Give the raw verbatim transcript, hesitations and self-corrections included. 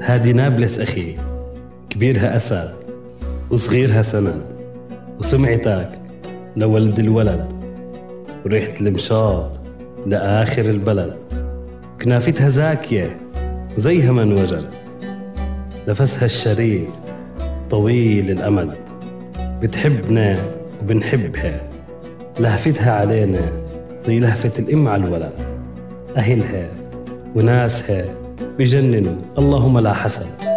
هادي نابلس أخي، كبيرها أسد وصغيرها سند، وسمعتك لولد الولد، وريحة المشاط لآخر البلد، كنافتها زاكية وزيها من وجد، نفسها الشريف طويل الأمد، بتحبنا وبنحبها، لهفتها علينا زي لهفة الأم على الولد، أهلها وناسها بجننوا اللهم لا حسد.